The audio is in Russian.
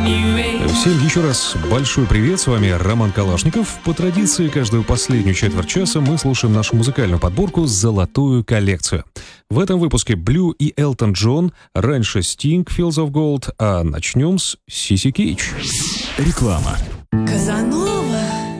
Всем еще раз большой привет, с вами Роман Калашников. По традиции, каждую последнюю четверть часа мы слушаем нашу музыкальную подборку «Золотую коллекцию». В этом выпуске Blue и Элтон Джон, раньше Sting, Fields of Gold, а начнем с Сиси Кейдж. Реклама.